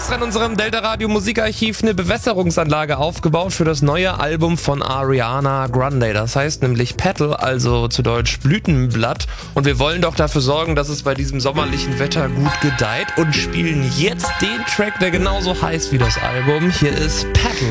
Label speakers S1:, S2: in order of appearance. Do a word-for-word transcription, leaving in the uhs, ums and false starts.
S1: extra in unserem Delta Radio Musikarchiv eine Bewässerungsanlage aufgebaut für das neue Album von Ariana Grande. Das heißt nämlich Petal, also zu Deutsch Blütenblatt. Und wir wollen doch dafür sorgen, dass es bei diesem sommerlichen Wetter gut gedeiht und spielen jetzt den Track, der genauso heißt wie das Album. Hier ist Petal.